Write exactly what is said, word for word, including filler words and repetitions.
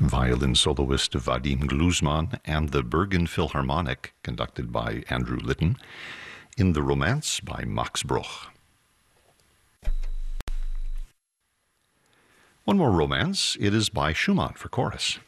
violin soloist Vadim Gluzman and the Bergen Philharmonic, conducted by Andrew Litton, in The Romance by Max Bruch. One more romance. It is by Schumann for chorus.